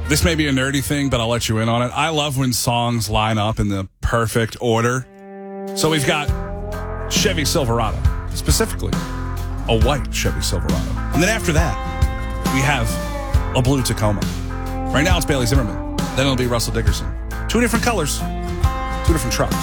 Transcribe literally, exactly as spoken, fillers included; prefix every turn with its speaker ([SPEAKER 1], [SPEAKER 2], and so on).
[SPEAKER 1] This may be a nerdy thing, but I'll let you in on it. I love when songs line up in the perfect order. So we've got Chevy Silverado, specifically a white Chevy Silverado. And then after that, we have a blue Tacoma. Right now it's Bailey Zimmerman. Then it'll be Russell Dickerson. Two different colors, two different trucks.